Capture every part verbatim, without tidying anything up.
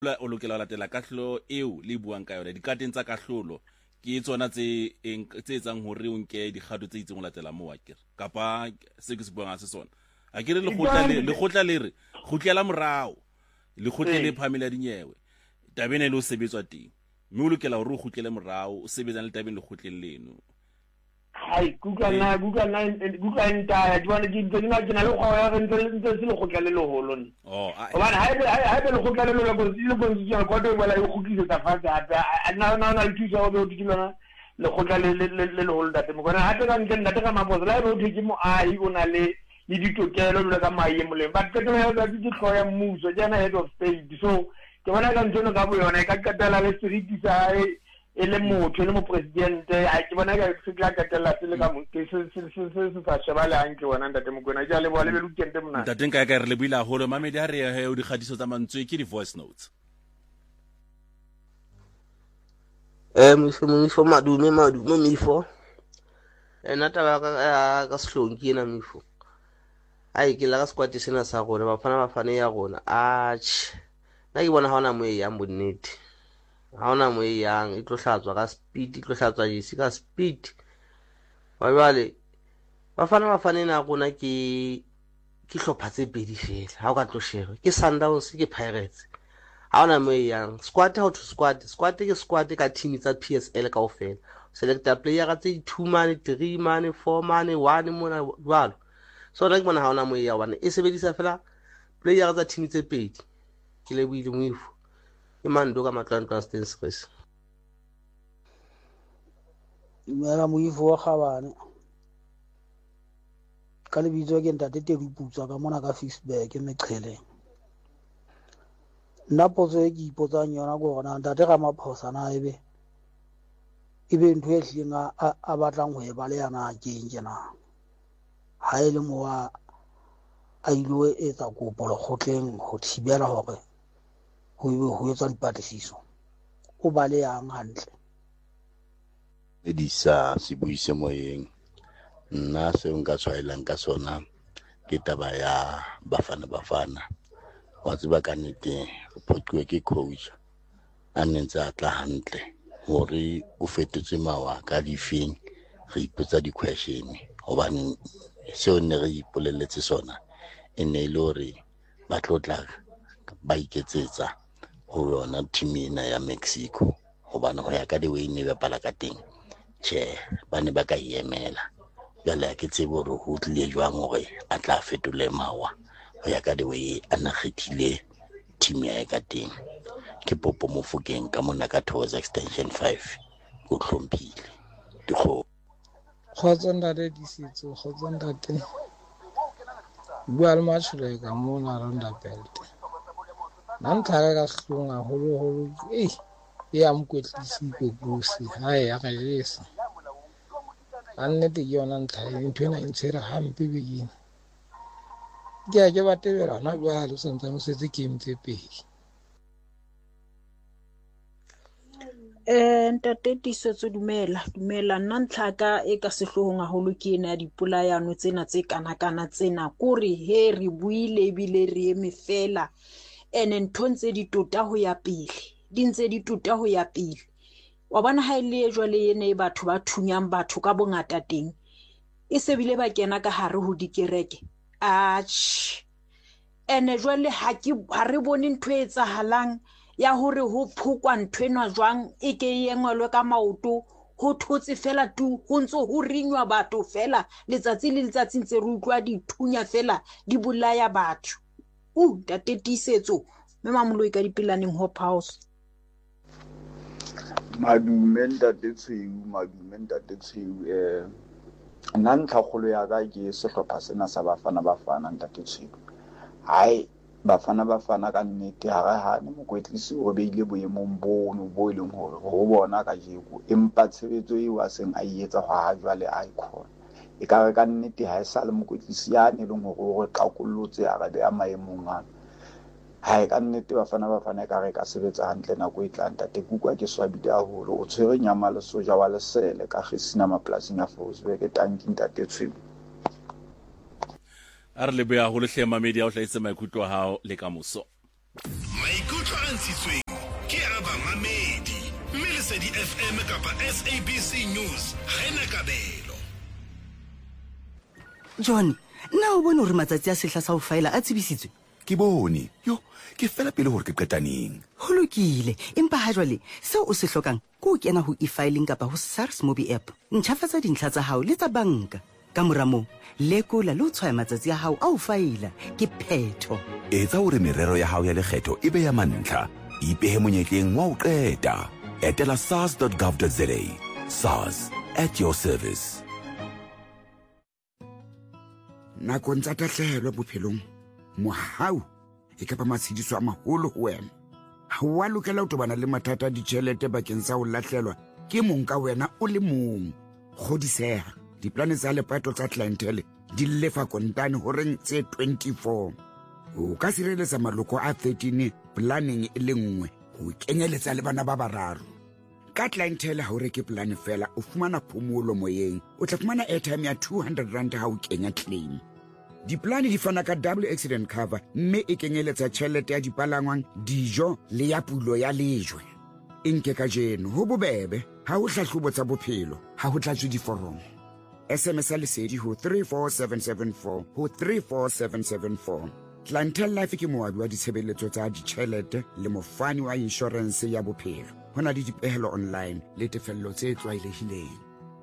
o lokela ho latela kahlolo eo le buang ka yona dikateng tsa kahlolo ke tsona tse tse etsang hore o nke dikgato tse itseng o latela mo akere kapa se ke se buang a se sona akere le khotla le le khotla le re khotlela morao le khotlele phamela dinyewe tabene le o sebetswa teng mme o lokela hore o khotlele morao o sebetsana le tabeng le khotleng leno hai kukana kukana kukanta jwana ke dina dina le khoya re ntse ntse se le khotlele le holo oh bana ha be ha be le khotlele le go se le go se go do bala e khukise tsa fa tsa na na na le thusa go di dilana le khotlele le le le holo date mo bona ha te ka ntle ntate ka mabozo la re o theke mo ai o na le le ditokelo le ka maye moleng ba ke tlo ya di khoya mmuso jana head of state so ke bona ka ntse no ka bo yona ka katela le street sa ele motho le mo presidente a ke bona ka se tla katela le ka mo ke se se se se sa shebala hantle wona ntate mo gona ja le bo le le ukente mona ntate nka ka re le buila holo mamedi ha re he o di khadiso tsa mantswe ke di voice notes eh mifo mifo madume madume mifo ena taba ka ka sehlong ke ena mifo ai ke la ka squad sena sa rona ba fana ba fane ya rona ach na ke bona ha ona mo e yang bonnete ha ona mo e yang e tlo hlatswa ka speed e tlo hlatswa jisi ka speed ba bale ba fana ba fane na rona ke ke hlopha tse pedi fela ha o ka tlo sheba ke Sundowns ke Pirates ha ona mo e yang squad how to squad squad ke squad ka team tsa P S L kaofela selector player ka tse two man three man four man one mona jwalo so ra ke bona ha ona mo e ya bana e sebedisa fela player tsa team tse pedi ke le buile moifo ke mando ka Matlan Constant Stress mera moifo wa khabane ka le bitso ke ntate te ruputsa ka mona ka Fixback meqhele nna potso e ke ipotsang yona go gona ntate ga maphosa na ebe ebe ntwe e hlinga a batlang ho e ba le yana ke ngena ha ile mo wa a ilo etsa kopo le khotleng ho thibela hore ho ho etsa dipatlisiso o ba le yang hantle edisa sibuise moyeng nna se nka tshwaelang ka sona ke taba ya bafana bafana wa tseba ka nnete photwe ke coach a nentse a tla hantle hore o fetotse mawa ka difeng re ipotsa di question hobane seo ne re ipolelletse sona e ne le hore ba tlotla ba iketsetsa ho yona team ena ya Mexico hobane ho ya ka the way ne ba pala ka teng che ba ne ba ka iemela jale ke tsebo hore ho tlile jwang hore a tla fetole mawa ho ya ka the way a na khethile team ya ka teng ke Popo Mofokeng ka mona ka Thoza extension five go tlhompile dikgo khotsonda re disitso khotsonda te bua le matsholo ka mona ronda belt nan thaka ka hlunga holo holo eh ya mkwetlisi go busi hai ya ga jesa anne te yona ntla ntwena intshera hampe begin ke a ke batebela na bua le sentse mo setse game tse pedi eh ntate tisetso dumela dumela nna ntlhaka e ka sehlohong a holo ke ena dipolayano tsena tse kana kana tsena kore he re buile ebile re eme fela ene ntontse di tota ho ya pele di ntse di tota ho ya pele wa bona ha ile jwale ene batho ba thunyang batho ka bongata teng e se bile ba kena ka hare ho dikereke ach ene jwale ha ke ha re bone ntwe etsa halang ya hore ho phukwa ntwenwa jwang e ke yengwelwe ka maoto ho thotse fela tu ho ntso ho rinywa batho fela letsatsi le letsatsi ntse re utlwa dithunya fela di bolaya batho u tatetisetso me mamolo ka dipelaneng ho pause madume ntate tshweu madume ntate tshweu eh nna ntlhagolo ya ka ke sehlopha sena sa bafana bafana ntate tshweu hai bafana bafana ka nnete ha re hane mokwetlisi o beile boemong bono bo e leng hore ho bona ka jeko empa tshebetso eo a seng a etsa ho ha jwale icon e ka re ka nnete ha e sa le mokwetlisi ya ne le hore o re qakollotse a re be a maemong ana ha e ka nnete bafana bafana ka re ka sebetsa hantle nako e tlang tate kukwa ke swabile haholo o tshwere nyama le soja wa lesele ka Gesina maplasing ya Fosberg tanking tate tshweu a re le bea go le hle mamedi a o hlaitse maikutlo a hao le ka moso maikutlo a ntshitsweng ke ya bamamedi mme Lesedi F M kapa S A B C News ha ena kabelo. John, na o bone hore matsatsi a sehla sa ho faela a tsebisitswe? Ke bone. Yo, ke fela pele hore ke qetaneng. Ho lokile, empa ha jwale seo o se hlokang ke ho kena ho e-filing kapa ho SARS Mobi app. Ntjhafatsa dintlha tsa hao le tsa banka. Ka mora moo, lekola le ho tshwaya matsatsi a hao a ho faela ke phetho. Etsa hore merero ya hao ya lekgetho e be ya mantlha. Ipehe monyetleng wa ho qeta. Etela sars dot gov dot za. SARS, at your service. Nakong tsa tahlehelo bophelong, mohau e ka ba matshediso a maholo ho wena. Ha wa lokela ho tobana le mathata a ditjhelete bakeng sa ho lahlelwa ke mong ka wena o le mong. Kgodiseha, diplane tsa lepato tsa clientele di lefa kontane horeng tse twenty-four. O ka sireletsa maloko a thirteen planning e le nngwe ho kenyeletsa le bana ba bararo. Ka clientele ha o reke plane fela o fumana phomolo moyeng. O tla fumana airtime ya two hundred rand ha o kenya claim. Diplane di fana ka double accident cover mme e kenyeletsa tjhelete ya dipalangwang, dijo le ya pulo ya lejwe. Inke ka jeno ho bobebe ha o hlahlobo tsa bophelo ha ho tlatswe diforomo. S M S Lesedi ho three four seven seven four ho three four seven seven four. Clientele Life ke moabi wa ditshebeletso tsa ditjhelete le mofani wa insurance ya bophelo. Hona le dipehelo online le tefello tse tlwaelehileng.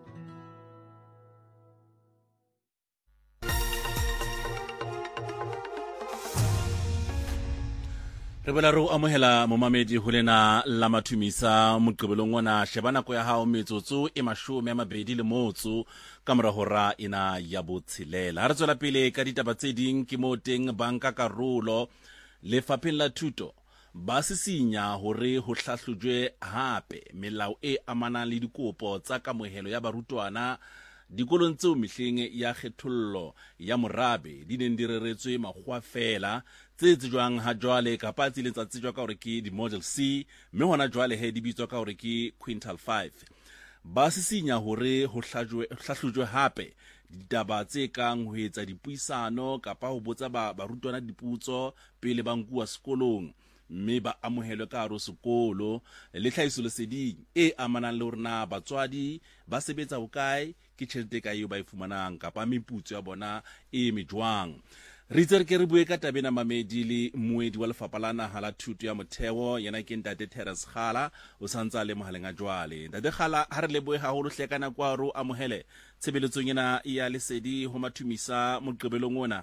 Re bela re o amohela momamedi ho lena la mathumisa moqebelong ona. Sheba nako ya hao metsotso e mashome a mabedi le motso ka mora hora ena ya botshelela. Ha re tswela pele ka ditaba tse ding ke mo teng banka karolo lefapheng la thuto ba sisinya hore ho hlahlojwe hape melao e amanang le dikopo tsa kamohelo ya barutwana dikolong tseo mehleng ya kgethollo ya morabe di neng di reretswe makgwa fela tse tsejwang ha jwale kapa tse leng tsa tsejwa ka hore ke di-model C mme hona jwale he di bitswa ka hore ke quintal five. Ba sisinya hore ho hlahlojwe hape ditaba tse kang ho etsa dipuisano kapa ho botsa barutwana diputso pele ba nkuwa sekolong mme ba amohelwe ka hare ho sekolo le tlhahiso leseding e amanang le hore na batswadi ba sebetsa hokae, ke tjhelete ka eo ba e fumanang kapa meputso ya bona e mejwang. Re itse re ke re bue ka tabena mamedi le moedi wa lefapha la naha la thuto ya motheo yena ke ntate Terence Kgala o santsa le mohaleng a jwale. Ntate Kgala, ha re lebohe haholo hle kana kwa ro amohele tshebeletsong ena ya Lesedi ho mathumisa moqebelong ona.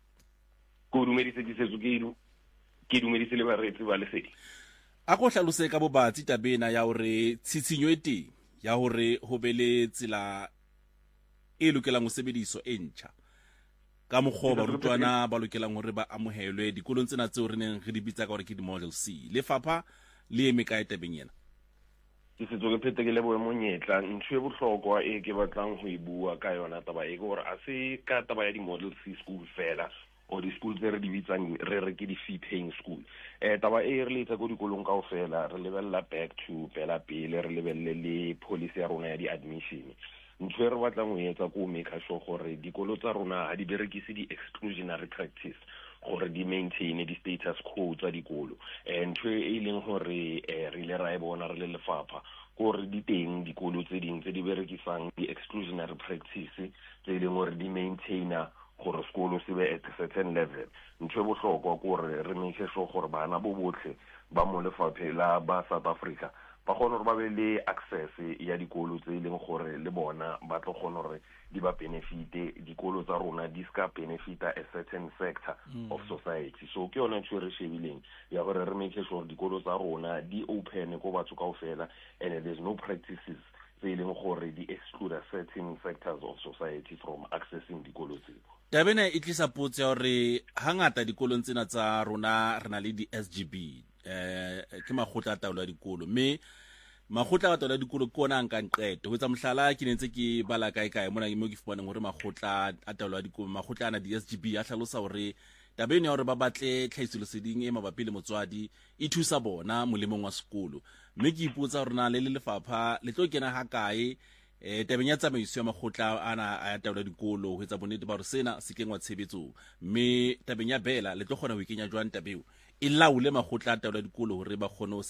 Go dumedise disetso ke ilo ke dumedise le baretsi ba Lesedi. A go hlalose ka bobatsi tabena ya hore tshitshinyo e teng ya hore ho be le tsela e lokelang ho sebediso e ntjha ka mokgwa barutwana ba lokelang hore ba amohelwe dikolong tsena tseo re neng re di bitsa ka hore ke di-model C. Lefapha le eme kae tabeng ena? Ke setso ke phete ke leboe monyetla ntho e bohlokwa e ke batlang ho e bua ka yona taba e ke hore a se ka taba ya di-model C school fela o di-school tse re di bitsang re re ke di-fee paying school. Eh taba e re letsa go dikolong kaofela re lebella back to pela pele re lebelle le policy ya rona ya di-admission. Ntho e re batlang ho etsa ko make sure gore dikolo tsa rona ha di berekise di-exclusionary practice gore di maintain di-status quo tsa dikolo. Eh ntho e leng gore eh, re le ra e bona re le lefapha gore di teng dikolo tse ding tse di berekisang di-exclusionary practice tse leng gore di maintaina gore sekolo se be at a certain level. Ntho e bohlokwa gore re make sure gore bana bo botlhe ba mo lefapheng la ba South Africa ba kgona gore ba be le access ya dikolo tse leng gore le bona ba tlo kgona gore di ba benefite dikolo tsa rona di ska benefita a certain sector mm. of society. So ke yona ntho re shebileng ya gore re make sure dikolo tsa rona di open ko batho kaofela and there's no practices tse leng gore di exclude certain sectors of society from accessing dikolo tseo. Tabena e tlisa potso ya hore hangata dikolong tsena tsa rona rena le di-S G B eh ke makgotla a taolo ya dikolo mme makgotla a taolo ya dikolo ke ona nka nqeto ho etsa mohlala ke nentse ke bala kae kae mona mo ke fumaneng hore makgotla a taolo ya dikolo makgotla ana di-S G B a hlalosa hore tabeng ya hore ba batle tlhahiso leseding e mabapi le motswadi e thusa bona molemong wa sekolo mme ke ipotsa hore na le le lefapha le tlo kena ha kae eh tabeng ya tsamaiso ya makgotla ana a taolo ya dikolo ho etsa bonnete ba hore sena se kengwa tshebetsong mme tabeng ya bela le tlo kgona ho ikenya jwang tabeo e laole makgotla a taolo ya dikolo hore ba kgone ho